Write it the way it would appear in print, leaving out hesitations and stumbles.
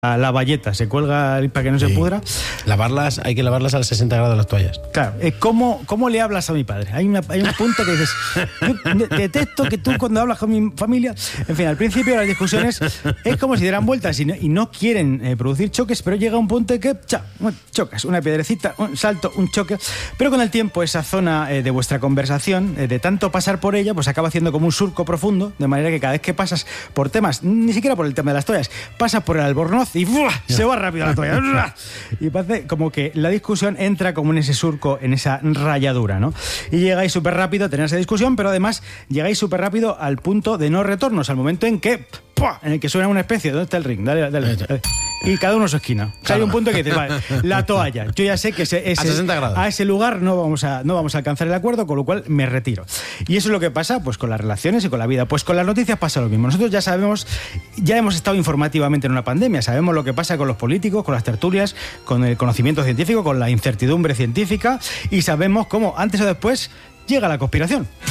la valleta, se cuelga para que no se pudra. Hay que lavarlas a 60 grados las toallas. Claro, ¿cómo le hablas a mi padre? Hay un punto que dices, yo detecto que tú cuando hablas con mi familia, en fin, al principio las discusiones es como si dieran vueltas y no quieren producir choques, pero llega un punto en que chocas, una piedrecita, un salto, un choque, pero con el tiempo esa zona de vuestra conversación, de tanto pasar por ella, pues acaba haciendo como un surco profundo, de manera que cada vez que pasas por temas, ni siquiera por el tema de las toallas, pasas por el albornoz y se va rápido la toalla. Y parece como que la discusión entra como en ese surco, en esa rayadura, ¿no? Y llegáis súper rápido a tener esa discusión, pero además llegáis súper rápido al punto de no retorno, al momento en el que suena una especie, ¿dónde está el ring? Dale. Y cada uno a su esquina. Claro. O sea, hay un punto que dices, vale, la toalla. Yo ya sé que a ese lugar no vamos a alcanzar el acuerdo, con lo cual me retiro. Y eso es lo que pasa pues con las relaciones y con la vida. Pues con las noticias pasa lo mismo. Nosotros ya hemos estado informativamente en una pandemia, sabemos lo que pasa con los políticos, con las tertulias, con el conocimiento científico, con la incertidumbre científica, y sabemos cómo antes o después llega la conspiración.